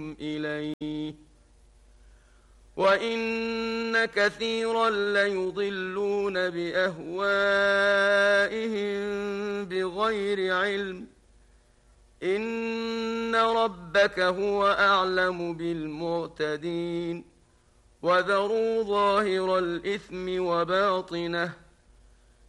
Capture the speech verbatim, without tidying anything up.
إليه وإن كثيرا ليضلون بأهوائهم بغير علم إن ربك هو أعلم بالمعتدين وذروا ظاهر الإثم وباطنه